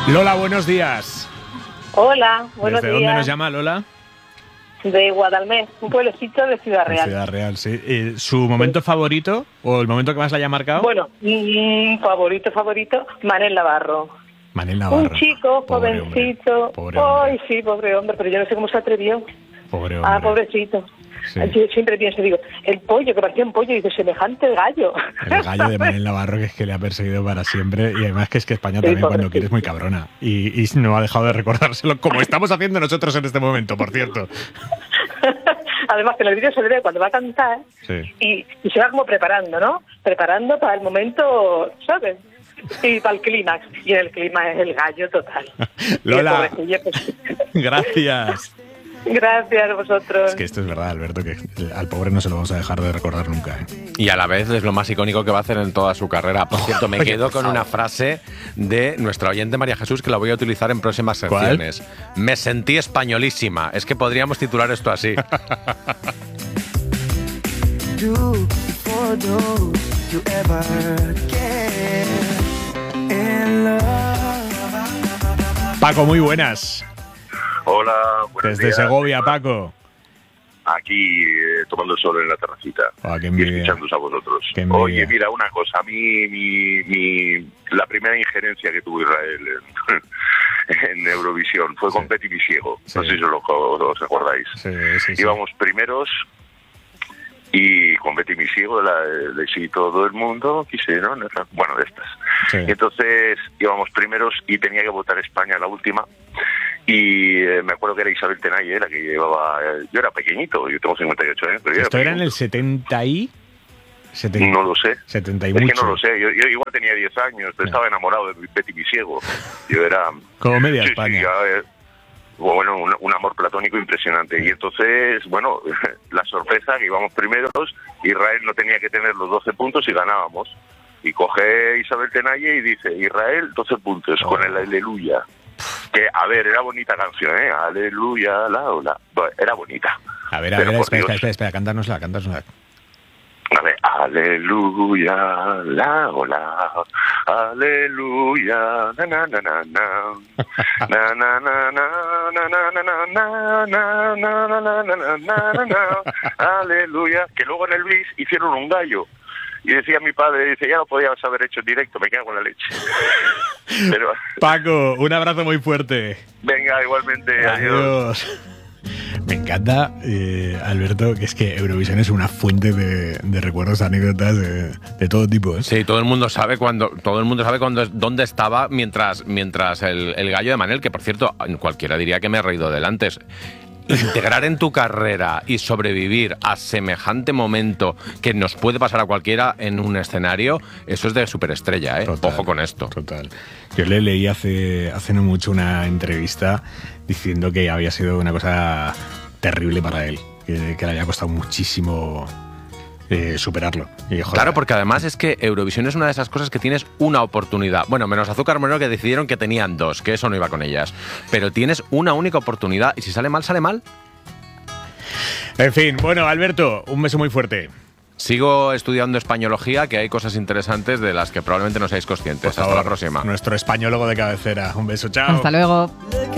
Lola, buenos días. Hola, buenos días. ¿Desde dónde nos llama Lola? De Guadalmés, un pueblecito de Ciudad Real. Ciudad Real, sí. ¿Su momento favorito o el momento que más le haya marcado? Bueno, favorito, Manel Navarro. Manel Navarro. Un chico, pobre jovencito. Pobre hombre. Ay, sí, pobre hombre, pero yo no sé cómo se atrevió. Pobre hombre. Pobrecito. Sí. Yo siempre pienso, digo, el pollo, que parecía un pollo, y dice, semejante gallo. El gallo de Manel Navarro, que es que le ha perseguido para siempre. Y además que es que España también, cuando quiere, es muy cabrona. Y no ha dejado de recordárselo, como estamos haciendo nosotros en este momento, por cierto. Además, que en el vídeo se le ve cuando va a cantar, Sí. y se va como preparando, ¿no? Preparando para el momento, ¿sabes? Y para el clímax. Y en el clímax es el gallo total. Lola, Y pues, gracias. gracias a vosotros. Es que esto es verdad, Alberto, que al pobre no se lo vamos a dejar de recordar nunca, ¿eh? Y a la vez es lo más icónico que va a hacer en toda su carrera. Por cierto, me quedo con una frase de nuestra oyente María Jesús que la voy a utilizar en próximas secciones. ¿Cuál? Me sentí españolísima. Es que podríamos titular esto así. Paco, muy buenas. Hola, buenos Desde días. Segovia, Paco. Aquí tomando el sol en la terracita Qué y envidia. escuchándoos a vosotros. Qué envidia. Oye, mira, una cosa, la primera injerencia que tuvo Israel en Eurovisión fue con Betty Misiego. Sí. No sé si os acordáis. Sí. Íbamos primeros y con Betty Misiego de Si todo el mundo quisieron, bueno, de estas. Sí. Y entonces íbamos primeros y tenía que votar España la última. Y me acuerdo que era Isabel Tenalle la que llevaba. Yo era pequeñito, yo tengo 58 años. Pero yo ¿Esto era en pequeñito. el 70 y...? No lo sé. 70 y Es mucho. que no lo sé. Yo igual tenía 10 años, pero estaba enamorado de Betty Misiego. Yo era. Como media Sí, España. bueno, un amor platónico impresionante. Y entonces, bueno, la sorpresa que íbamos primeros, Israel no tenía que tener los 12 puntos y ganábamos. Y coge Isabel Tenalle y dice, Israel, 12 puntos, con el Aleluya. Que, a ver, era bonita canción, ¿eh? Aleluya, la ola. Bueno, era bonita. A ver, Pero por Dios. espera, cántanosla. A ver, aleluya, la ola, aleluya, na na na na na, na na na na na na na na na na na na na na na, aleluya. Que luego en el bis hicieron un gallo. Y decía mi padre, dice, ya lo podías haber hecho en directo, me cago en la leche. Pero, Paco, un abrazo muy fuerte. venga, igualmente, adiós. Me encanta, Alberto, que es que Eurovisión es una fuente de recuerdos, anécdotas de todo tipo, ¿eh? Sí, todo el mundo sabe dónde estaba mientras el gallo de Manel, que por cierto, cualquiera diría que me he reído del antes. Integrar en tu carrera y sobrevivir a semejante momento que nos puede pasar a cualquiera en un escenario, eso es de superestrella, ¿eh? Total, Ojo con esto. Total. Yo le leí hace no mucho una entrevista diciendo que había sido una cosa terrible para él, que le había costado muchísimo superarlo. Y, joder, Claro, porque además es que Eurovisión es una de esas cosas que tienes una oportunidad. Bueno, menos Azúcar Moreno, que decidieron que tenían dos, que eso no iba con ellas. Pero tienes una única oportunidad y si sale mal, sale mal. En fin, bueno, Alberto, un beso muy fuerte. Sigo estudiando españología, que hay cosas interesantes de las que probablemente no seáis conscientes. Por Hasta favor, la próxima. Nuestro españólogo de cabecera. Un beso, chao. Hasta luego.